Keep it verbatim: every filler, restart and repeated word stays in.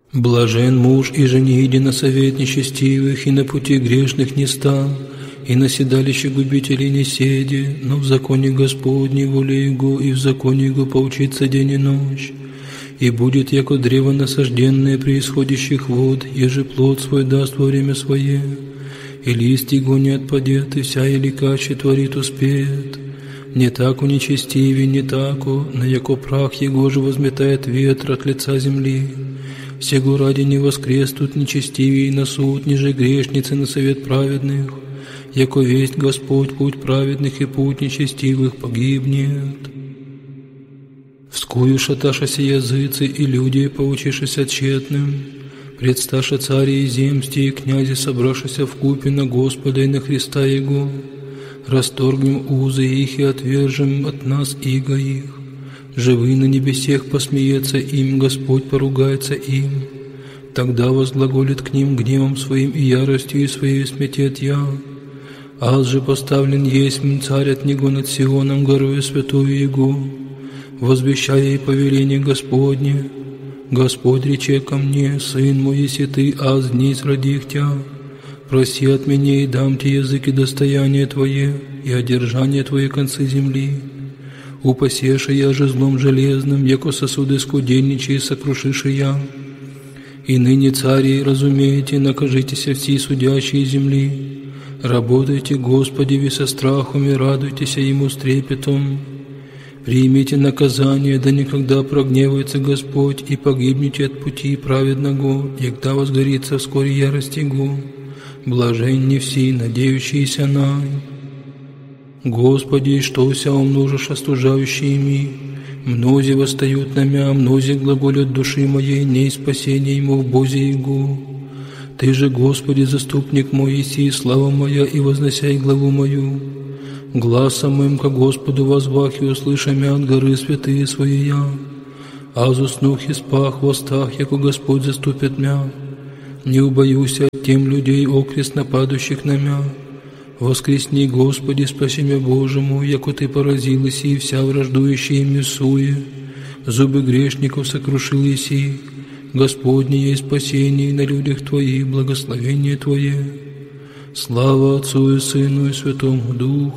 Блажен муж, и же не иди на совет нечестивых, и на пути грешных не стал, и на седалище губителей не седи, но в законе Господней воле Его, и в законе Его поучится день и ночь. И будет, яко древо насажденное при исходящих вод, еже плод свой даст во время свое, и лист его не отпадет, и вся елика, че творит, успеет. Не тако нечестивее, не тако, на яко прах его же возметает ветер от лица земли. Сего ради не воскреснут нечестивее на суд, ниже грешницы на совет праведных, яко весть Господь путь праведных и путь нечестивых погибнет. Вскую шаташася языцы и люди, поучишися тщетным, предсташа цари и земсти и князи, собрашися вкупе на Господа и на Христа Его, расторгнем узы их и отвержем от нас иго их. Живы на небесех посмеется им, Господь поругается им. Тогда возглаголит к ним гневом своим и яростью и своей сметет я. Аз же поставлен есть царь от него над Сионом, горою святую Его, возвещая и повеление Господне. Господь рече ко мне: Сын мой, если ты, аз дней родих тя, проси от меня, и дам тебе языки достояние Твое, и одержание Твое концы земли. Упасеша я же злом железным, яко сосуды скудельничие сокрушиши я. И ныне, цари, разумеете, накажитеся все судящие земли. Работайте, Господи, ви со страхом, и радуйтесь Ему с трепетом. Примите наказание, да никогда прогневается Господь, и погибнете от пути праведного, егда возгорится вскоре ярость Его. Блаженни все, надеющиеся на. Господи, что ся умножишь остужающими? Мнози восстают на мя, мнози глаголят души моей, не спасение ему в Бозе Его. Ты же, Господи, заступник мой, иси, слава моя, и возносяй главу мою. Гласом моим ко Господу возвах, и услыша мя от горы святые свои я. Аз уснух и спах в востах, яко Господь заступит мя. Не убоюся от тем людей, окрест нападущих на мя. Воскресни, Господи, спаси мя, Боже мой, яко Ты поразил иси, вся враждующая им суе. Зубы грешников сокрушил иси. Господне есть спасение на людях Твоих, благословение Твое. Слава Отцу и Сыну и Святому Духу.